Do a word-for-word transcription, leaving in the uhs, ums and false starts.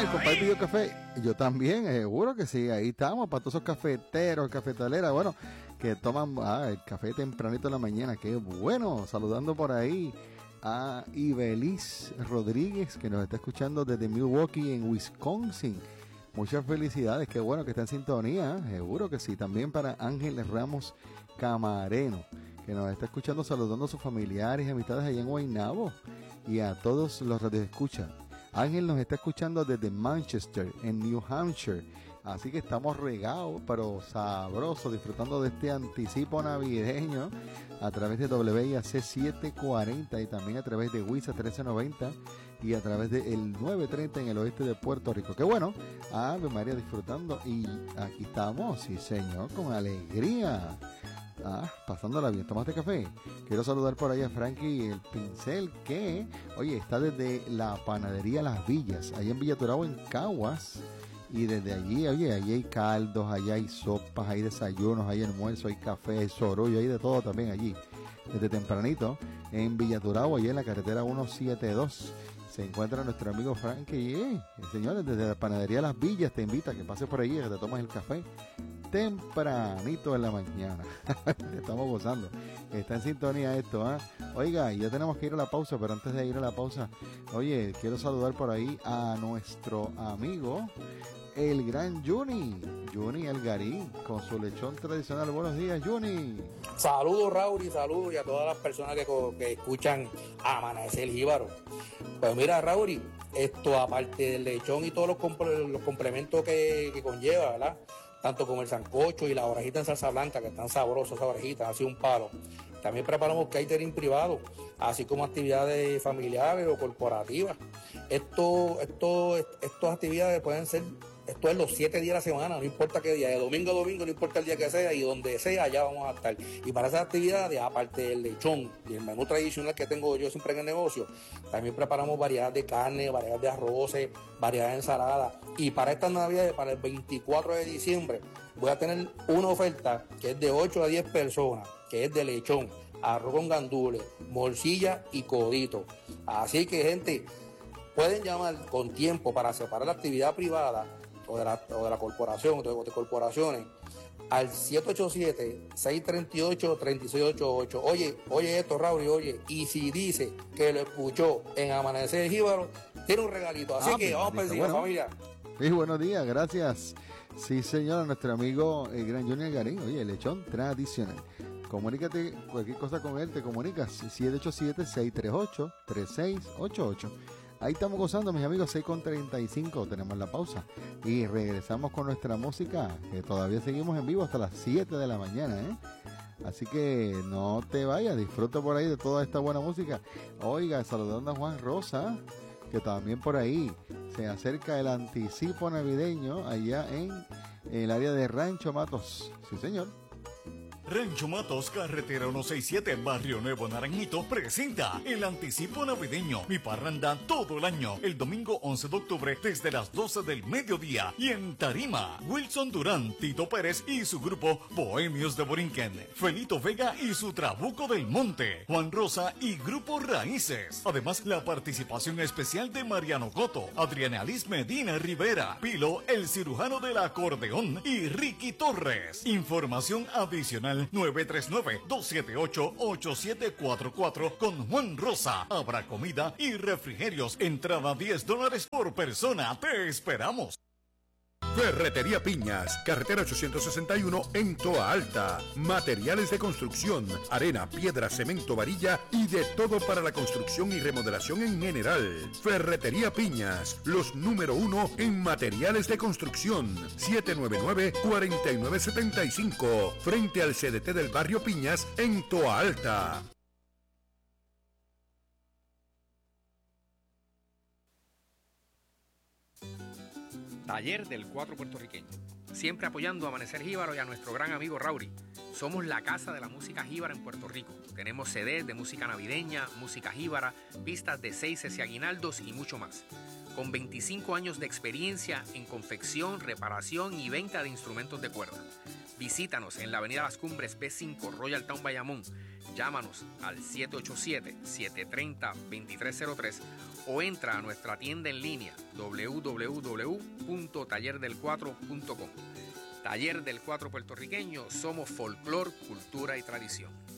el compadre pidió café. Yo también, seguro que sí. Ahí estamos, para todos esos cafeteros, cafetaleras, bueno, que toman ah, el café tempranito en la mañana. Qué bueno. Saludando por ahí a Ibeliz Rodríguez, que nos está escuchando desde Milwaukee, en Wisconsin. Muchas felicidades, qué bueno que está en sintonía, seguro que sí. También para Ángel Ramos Camareno, que nos está escuchando, saludando a sus familiares y amistades allá en Guaynabo, y a todos los radioescuchas. Ángel nos está escuchando desde Manchester, en New Hampshire, así que estamos regados, pero sabrosos, disfrutando de este anticipo navideño a través de W I A C setecientos cuarenta y también a través de WISA trece noventa y a través de el novecientos treinta en el oeste de Puerto Rico. Qué bueno, Ave María, disfrutando, y aquí estamos, sí señor, con alegría. Ah, pasándola bien. ¿Tomaste café? Quiero saludar por ahí a Frankie el Pincel, que, oye, está desde la panadería Las Villas, allá en Villa Turabo, en Caguas. Y desde allí, oye, allí hay caldos, allá hay sopas, hay desayunos, hay almuerzo, hay café, hay sorullo, hay de todo también allí. Desde tempranito, en Villa Turabo, allí en la carretera ciento setenta y dos, se encuentra nuestro amigo Frankie. Y, eh, señores, desde la panadería Las Villas te invita a que pases por allí, que te tomes el café tempranito en la mañana. Estamos gozando. Está en sintonía esto, ¿eh? Oiga, ya tenemos que ir a la pausa, pero antes de ir a la pausa, oye, quiero saludar por ahí a nuestro amigo, el gran Juni, Juni Algarín, con su lechón tradicional. Buenos días, Juni. Saludos, Raúl, y saludos y a todas las personas que, que escuchan Amanecer Jíbaro. Pues mira, Raúl, esto aparte del lechón y todos los, comple- los complementos que, que conlleva, ¿verdad? Tanto como el sancocho y la orejita en salsa blanca, que están sabrosas esas orejitas, así un palo. También preparamos catering privado, así como actividades familiares o corporativas. Esto, esto, estas actividades pueden ser, esto es los siete días de la semana, no importa qué día, de domingo a domingo, no importa el día que sea, y donde sea, allá vamos a estar. Y para esas actividades, aparte del lechón y el menú tradicional que tengo yo siempre en el negocio, también preparamos variedad de carne, variedad de arroces, variedad de ensaladas. Y para estas navidades, para el veinticuatro de diciembre, voy a tener una oferta que es de ocho a diez personas, que es de lechón, arroz con gandules, morcilla y codito. Así que, gente, pueden llamar con tiempo para separar la actividad privada o de la, o de la corporación, o de, de corporaciones, al siete ocho siete, seis tres ocho, tres seis ocho ocho. Oye, oye esto, Raúl, y oye, y si dice que lo escuchó en Amanecer Jíbaro, tiene un regalito. Así ah, que vamos para encima, bueno, familia. Sí, buenos días, gracias. Sí, señor, nuestro amigo el gran Junior Garín, oye, el lechón tradicional. Comunícate, cualquier cosa con él, te comunicas, siete ocho siete, seis tres ocho, tres seis ocho ocho. Ahí estamos gozando, mis amigos, seis con treinta y cinco, tenemos la pausa. Y regresamos con nuestra música, que todavía seguimos en vivo hasta las siete de la mañana, ¿eh? Así que no te vayas, disfruta por ahí de toda esta buena música. Oiga, saludando a Juan Rosa, que también por ahí se acerca el anticipo navideño allá en el área de Rancho Matos. Sí, señor. Rancho Matos, carretera ciento sesenta y siete, Barrio Nuevo Naranjito, presenta el anticipo navideño, mi parranda todo el año, el domingo once de octubre desde las doce del mediodía, y en tarima, Wilson Durán, Tito Pérez y su grupo Bohemios de Borinquen, Felito Vega y su Trabuco del Monte, Juan Rosa y Grupo Raíces, además la participación especial de Mariano Coto, Adriana Liz Medina Rivera, Pilo, el cirujano del acordeón, y Ricky Torres. Información adicional nueve tres nueve, dos siete ocho, ocho siete cuatro cuatro con Juan Rosa. Habrá comida y refrigerios. Entrada diez dólares por persona. Te esperamos. Ferretería Piñas, carretera ochocientos sesenta y uno en Toa Alta. Materiales de construcción, arena, piedra, cemento, varilla y de todo para la construcción y remodelación en general. Ferretería Piñas, los número uno en materiales de construcción. siete nueve nueve, cuatro nueve siete cinco, frente al C D T del barrio Piñas en Toa Alta. Taller del Cuatro Puertorriqueño. Siempre apoyando a Amanecer Jíbaro y a nuestro gran amigo Rauri. Somos la casa de la música jíbara en Puerto Rico. Tenemos C Ds de música navideña, música jíbara, pistas de seises y aguinaldos y mucho más. Con veinticinco años de experiencia en confección, reparación y venta de instrumentos de cuerda. Visítanos en la avenida Las Cumbres B cinco, Royal Town, Bayamón. Llámanos al siete ocho siete, siete tres cero, dos tres cero tres o entra a nuestra tienda en línea doble u doble u doble u punto taller del cuatro punto com. Taller del Cuatro Puertorriqueño, somos folclor, cultura y tradición.